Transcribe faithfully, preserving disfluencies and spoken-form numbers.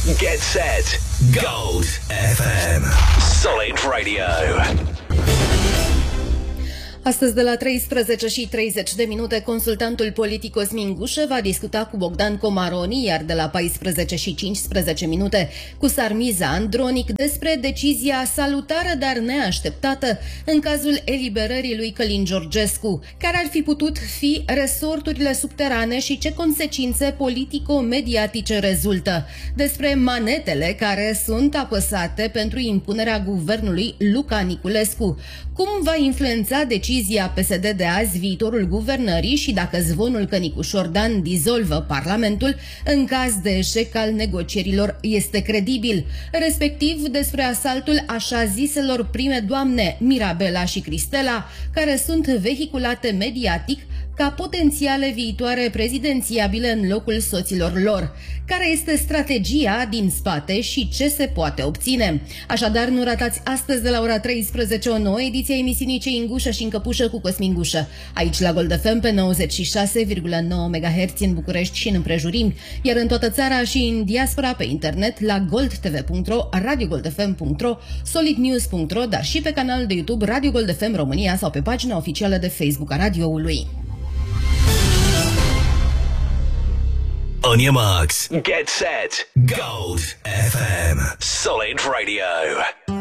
Get set. Gold F M. Solid Radio. Astăzi de la treisprezece și treizeci de minute, consultantul politic Cosmin Gușă va discuta cu Bogdan Comaroni, iar de la paisprezece și cincisprezece minute cu Sarmiza Andronic despre decizia salutară, dar neașteptată în cazul eliberării lui Călin Georgescu, care ar fi putut fi resorturile subterane și ce consecințe politico-mediatice rezultă, despre manetele care sunt apăsate pentru impunerea guvernului Luca Niculescu, cum va influența decizia Decizia P S D de azi viitorul guvernării și dacă zvonul că Nicu Șordan dizolvă Parlamentul în caz de eșec al negocierilor este credibil, respectiv despre asaltul așa ziselor prime doamne Mirabela și Cristela, care sunt vehiculate mediatic ca potențiale viitoare prezidențiabile în locul soților lor. Care este strategia din spate și ce se poate obține? Așadar, nu ratați astăzi de la ora treisprezece o nouă ediția emisiunii Cei în gușă și în căpușă cu Cosmin Gușă, aici la Gold F M pe nouăzeci și șase virgulă nouă megahertz în București și în împrejurimi, iar în toată țara și în diaspora pe internet la gold t v punct r o, radio gold f m punct r o, solid news punct r o, dar și pe canalul de YouTube Radio Gold F M România sau pe pagina oficială de Facebook a radioului. On your marks, get set, Gold F M, Solid Radio.